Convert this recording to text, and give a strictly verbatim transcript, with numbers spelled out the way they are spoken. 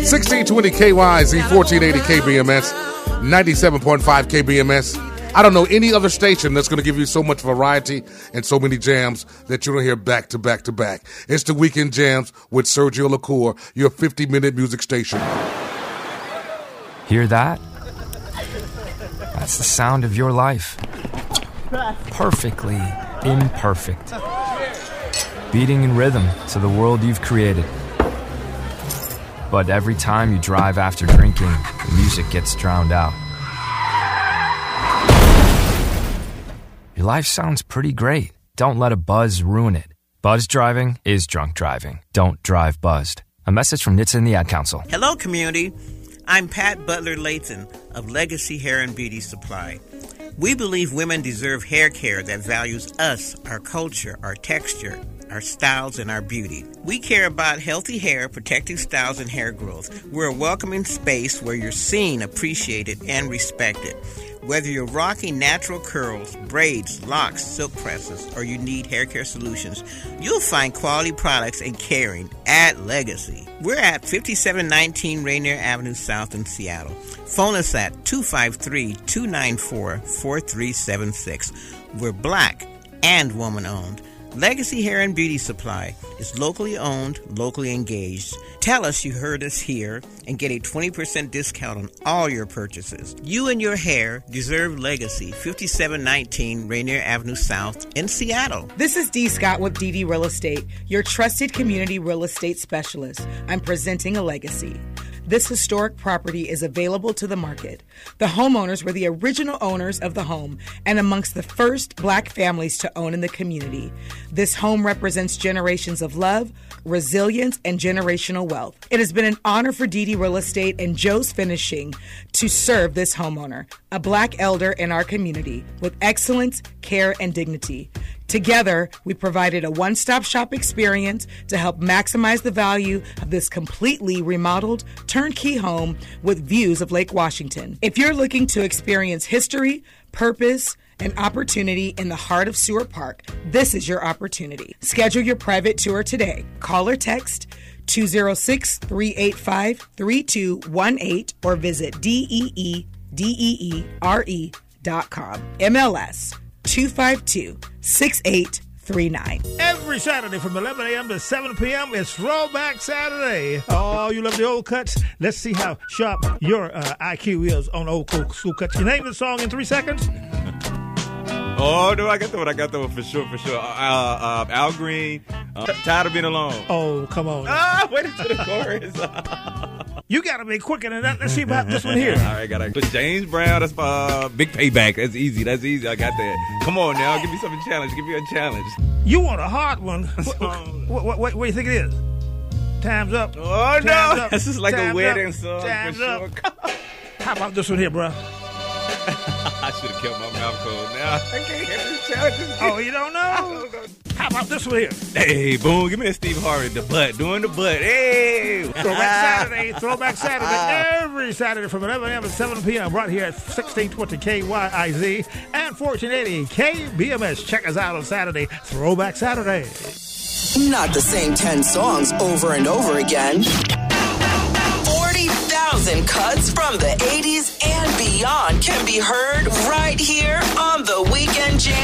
sixteen twenty K Y Z, fourteen eighty K B M S, ninety-seven point five K B M S. I don't know any other station that's going to give you so much variety and so many jams that you don't hear back to back to back. It's the Weekend Jams with Sergio LaCour, your fifty-minute music station. Hear that? That's the sound of your life. Perfectly imperfect. Beating in rhythm to the world you've created. But every time you drive after drinking, the music gets drowned out. Your life sounds pretty great. Don't let a buzz ruin it. Buzz driving is drunk driving. Don't drive buzzed. A message from N H T S A and the Ad Council. Hello, community. I'm Pat Butler-Layton of Legacy Hair and Beauty Supply. We believe women deserve hair care that values us, our culture, our texture, our styles, and our beauty. We care about healthy hair, protecting styles, and hair growth. We're a welcoming space where you're seen, appreciated, and respected. Whether you're rocking natural curls, braids, locks, silk presses, or you need hair care solutions, you'll find quality products and caring at Legacy. We're at fifty-seven nineteen Rainier Avenue South in Seattle. Phone us at two five three, two nine four, four three seven six. We're Black and woman-owned. Legacy Hair and Beauty Supply is locally owned, locally engaged. Tell us you heard us here and get a twenty percent discount on all your purchases. You and your hair deserve Legacy, fifty-seven nineteen Rainier Avenue South in Seattle. This is Dee Scott with D D Real Estate, your trusted community real estate specialist. I'm presenting a legacy. This historic property is available to the market. The homeowners were the original owners of the home and amongst the first Black families to own in the community. This home represents generations of love, resilience, and generational wealth. It has been an honor for D D Real Estate and Joe's Finishing to serve this homeowner, a Black elder in our community, with excellence, care, and dignity. Together, we provided a one-stop shop experience to help maximize the value of this completely remodeled turnkey home with views of Lake Washington. If you're looking to experience history, purpose, and opportunity in the heart of Seward Park, this is your opportunity. Schedule your private tour today. Call or text two oh six, three eight five, three two one eight or visit D E E D E E R E dot com. M L S two five two, six eight three nine. Every Saturday from eleven a.m. to seven p.m. it's Throwback Saturday. Oh, you love the old cuts? Let's see how sharp your uh, I Q is on old school cuts. You name the song in three seconds? Oh, no, I got that one. I got that one for sure, for sure. Uh, uh, Al Green, uh, Tired of Being Alone. Oh, come on. Ah, wait until the chorus. You got to be quicker than that. Let's see about this one here. All right, got to put James Brown. That's uh, Big Payback. That's easy. That's easy. I got that. Come on now. Give me something challenge. Give me a challenge. You want a hard one. what, what, what, what do you think it is? Time's up. Oh, Time's no. Up. This is like Time's a wedding up. song. Time's for up. sure. How about this one here, bro? I should have kept my mouth cold. Now I can't get this challenge. Oh, you don't know? I don't know. How about this one here? Hey, boom. Give me a Steve Harvey. The butt. Doing the butt. Hey. Throwback Saturday. Throwback Saturday. Every Saturday from eleven a.m. to seven p.m. right here at sixteen twenty K Y I Z and fourteen eighty K B M S. Check us out on Saturday. Throwback Saturday. Not the same ten songs over and over again. forty thousand cuts from the eighties and beyond can be heard right here on the Weekend Jam.